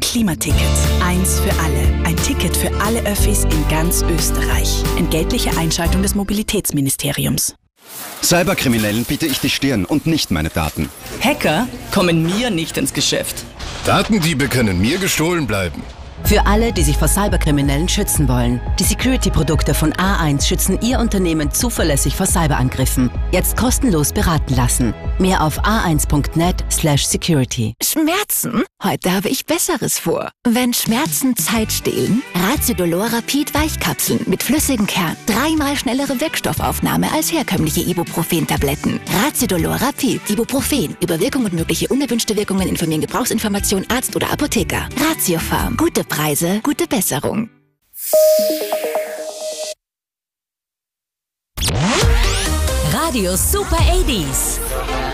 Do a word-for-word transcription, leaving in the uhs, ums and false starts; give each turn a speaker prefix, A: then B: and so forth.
A: Klimaticket. Eins für alle. Ein Ticket für alle Öffis in ganz Österreich. Entgeltliche Einschaltung des Mobilitätsministeriums.
B: Cyberkriminellen biete ich die Stirn und nicht meine Daten.
C: Hacker kommen mir nicht ins Geschäft.
D: Datendiebe können mir gestohlen bleiben.
E: Für alle, die sich vor Cyberkriminellen schützen wollen. Die Security-Produkte von A eins schützen Ihr Unternehmen zuverlässig vor Cyberangriffen. Jetzt kostenlos beraten lassen. Mehr auf a eins punkt net slash security.
F: Schmerzen? Heute habe ich Besseres vor. Wenn Schmerzen Zeit stehlen, Raziodolor Rapid Weichkapseln mit flüssigem Kern. Dreimal schnellere Wirkstoffaufnahme als herkömmliche Ibuprofen-Tabletten. Raziodolor Rapid. Ibuprofen. Über Wirkung und mögliche unerwünschte Wirkungen informieren Gebrauchsinformation Arzt oder Apotheker. Ratiofarm. Gute Preise, gute Besserung.
G: Radio Super achtziger.